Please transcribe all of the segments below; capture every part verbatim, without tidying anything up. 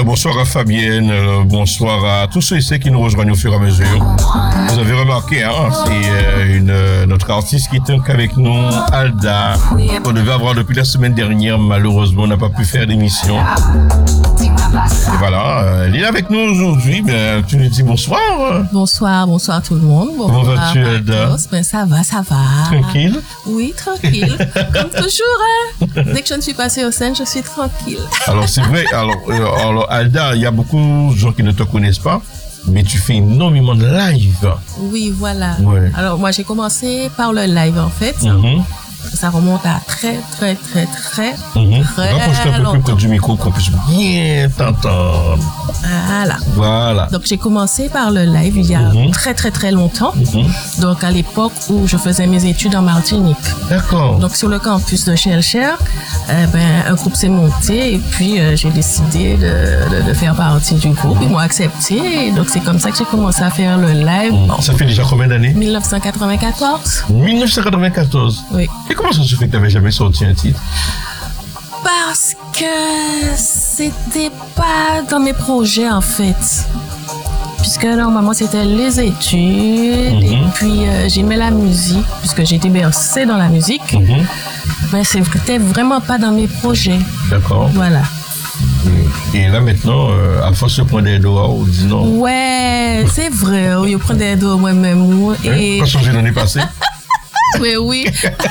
Euh, bonsoir à Fabienne, euh, bonsoir à tous ceux et ceux qui nous rejoignent au fur et à mesure. Vous avez remarqué, hein, c'est euh, une, euh, notre artiste qui est avec nous, Alda, qu'on devait avoir depuis la semaine dernière, malheureusement, on n'a pas pu faire d'émission. Et voilà, euh, elle est avec nous aujourd'hui, ben, tu nous dis bonsoir. Bonsoir, bonsoir tout le monde. Bonsoir. Comment vas-tu, Alda? Ben, ça va, ça va. Tranquille? Oui, tranquille. Comme toujours, hein. Dès que je ne suis pas sur scène, je suis tranquille. Alors, c'est vrai, alors, euh, alors Alda, il y a beaucoup de gens qui ne te connaissent pas, mais tu fais énormément de live. Oui, voilà. Ouais. Alors, moi, j'ai commencé par le live, en fait. Mm-hmm. Ça remonte à très, très, très, très, Mm-hmm. très Rapproche-toi un peu plus près du micro qu'on puisse bien t'entendre. Voilà. Voilà. Donc, j'ai commencé par le live il y a Mm-hmm. très, très, très longtemps. Mm-hmm. Donc, à l'époque où je faisais mes études en Martinique. D'accord. Donc, sur le campus de Shelcher, euh, ben, un groupe s'est monté et puis euh, j'ai décidé de, de, de faire partie du groupe. Ils m'ont accepté. Et donc, c'est comme ça que j'ai commencé à faire le live. Bon, Ça fait déjà combien d'années? dix-neuf cent quatre-vingt-quatorze. dix-neuf cent quatre-vingt-quatorze. Oui. Et comment ça se fait que tu n'avais jamais sorti un titre? Parce que c'était pas dans mes projets, en fait. Puisque normalement, c'était les études. Mm-hmm. Et puis, euh, j'aimais la musique, puisque j'ai été bercée dans la musique. Mm-hmm. Mais c'était vraiment pas dans mes projets. D'accord. Voilà. Et là maintenant, euh, à force de prendre des doigts, on dit non. Ouais, c'est vrai. Je prends des doigts moi-même. Et... Hein? Pas changé l'année passée. Oui, oui.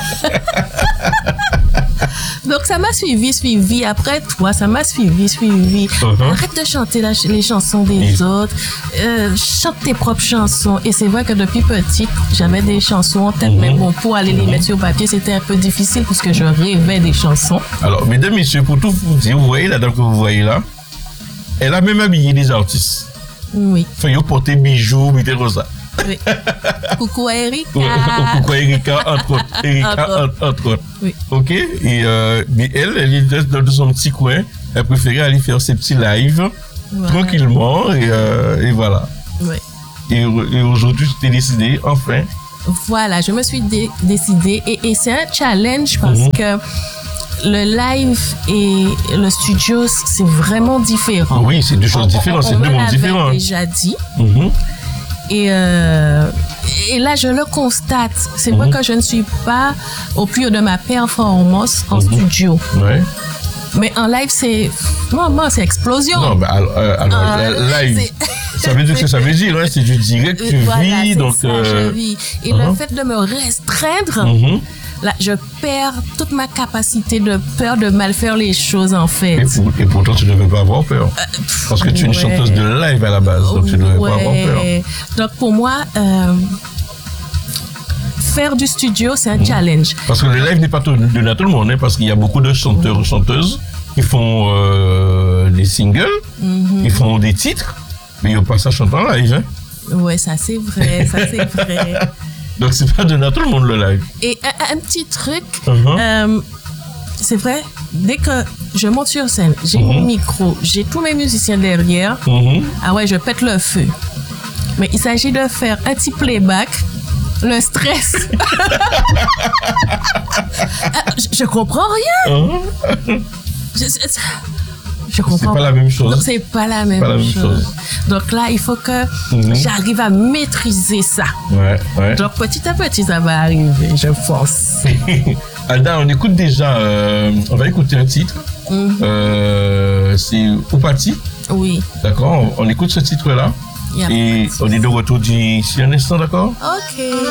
Donc, ça m'a suivi, suivi. Après toi, ça m'a suivi, suivi. Uh-huh. Arrête de chanter la, les chansons des Et... autres. Euh, chante tes propres chansons. Et c'est vrai que depuis petite, j'avais des chansons en tête. Mm-hmm. Mais bon, pour aller les mettre sur papier, c'était un peu difficile parce que je rêvais des chansons. Alors, mesdames, messieurs, pour tout vous dire, vous voyez la dame que vous voyez là, elle a même habillé des artistes. Oui. Fait qu'ils portent bijoux, mettez rosa. Oui. Coucou à Erika. Coucou à Erika, entre autres. Erika, entre, entre autres. Oui. OK? Et, euh, mais elle, elle est dans son petit coin. Elle préférait aller faire ses petits lives voilà. tranquillement. Et, euh, et voilà. Oui. Et, et aujourd'hui, tu t'es décidé, enfin. Voilà, je me suis dé- décidée. Et, et c'est un challenge parce mm-hmm. que le live et le studio, c'est vraiment différent. Oui, c'est deux choses différentes. C'est deux mondes différents. On me l'avait déjà dit. Mm-hmm. Et, euh, et là, je le constate. C'est mm-hmm. vrai que je ne suis pas au plus haut de ma performance en mm-hmm. studio. Ouais. Mais en live, c'est... Non, non, c'est explosion. Non, mais alors, euh, alors euh, live, ça veut dire ce que ça veut dire. Hein, c'est du direct, tu voilà, vis. Donc, ça, euh... je vis. Et uh-huh. le fait de me restreindre... Mm-hmm. Là, je perds toute ma capacité de peur de mal faire les choses, en fait. Et, pour, et pourtant, tu ne devais pas avoir peur. Euh, Parce que tu es une ouais. chanteuse de live à la base, donc tu ne devais ouais. pas avoir peur. Donc, pour moi, euh, faire du studio, c'est un mmh. challenge. Parce que le live n'est pas donné à tout le monde, hein, parce qu'il y a beaucoup de chanteurs et chanteuses qui font euh, des singles, mmh. qui font des titres, mais ils n'ont pas ça chanter en live. Hein. Oui, ça c'est vrai, ça c'est vrai. Donc, c'est pas donné à tout le monde le live. Et un, un petit truc, uh-huh. euh, c'est vrai, dès que je monte sur scène, j'ai uh-huh. mon micro, j'ai tous mes musiciens derrière, uh-huh. ah ouais, je pète le feu. Mais il s'agit de faire un petit playback, le stress. je, je comprends rien. Uh-huh. je, je, Je comprends. C'est pas la même chose. Non, c'est pas la même, pas la même chose. chose. Donc là, il faut que mm-hmm. j'arrive à maîtriser ça. Ouais, ouais. Donc petit à petit, ça va arriver, je pense. Alda, on écoute déjà, euh, on va écouter un titre. Mm-hmm. Euh, c'est Oupati. Oui. D'accord, on, on écoute ce titre-là. Yep. Et on est de retour d'ici un instant, d'accord? Ok.